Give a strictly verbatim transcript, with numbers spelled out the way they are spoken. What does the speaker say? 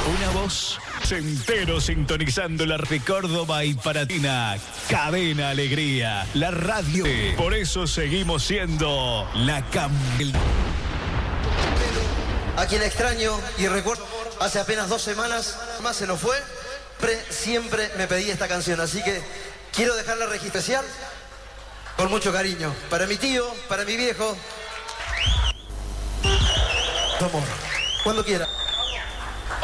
Una voz entero sintonizando la de Córdoba y Paratina. Cadena Alegría, la radio. Por eso seguimos siendo la cam... A quien extraño y recuerdo hace apenas dos semanas, más se nos fue, siempre, siempre me pedí esta canción, así que quiero dejarla registro especial con mucho cariño. Para mi tío, para mi viejo. Amor, cuando quiera.